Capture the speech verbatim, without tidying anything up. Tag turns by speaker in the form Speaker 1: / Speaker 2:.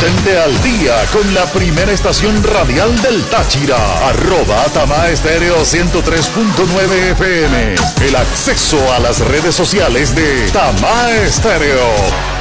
Speaker 1: Mantente al día con la primera estación radial del Táchira. Arroba Tama Estéreo ciento tres punto nueve F M. El acceso a las redes sociales de Tama Estéreo.